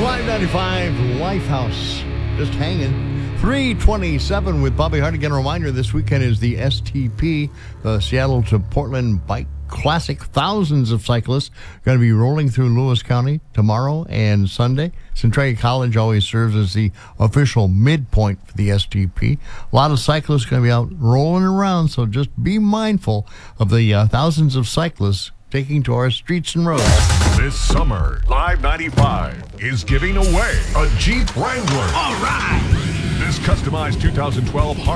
Live 95 Lifehouse, just hanging. 327 with Bobby Hart. Again, a reminder, this weekend is the STP, the Seattle to Portland Bike Classic. Thousands of cyclists going to be rolling through Lewis County tomorrow and Sunday. Centralia College always serves as the official midpoint for the STP. A lot of cyclists going to be out rolling around, so just be mindful of the thousands of cyclists taking to our streets and roads. This summer, Live 95 is giving away a Jeep Wrangler. All right. This customized 2012